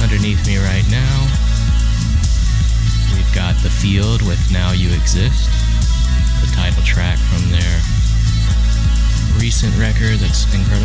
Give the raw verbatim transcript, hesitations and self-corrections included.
underneath me right now, we've got The Field with Now You Exist, the title track from their recent record that's incredible.